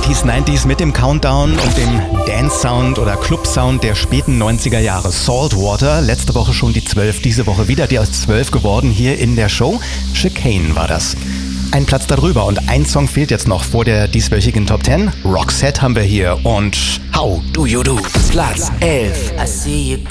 80s, 90s mit dem Countdown und dem Dance-Sound oder Club-Sound der späten 90er Jahre. Saltwater, letzte Woche schon die 12, diese Woche wieder die 12 geworden hier in der Show. Chicane war das. Ein Platz darüber und ein Song fehlt jetzt noch vor der dieswöchigen Top 10. Roxette haben wir hier und How Do You Do? Platz 11. I see you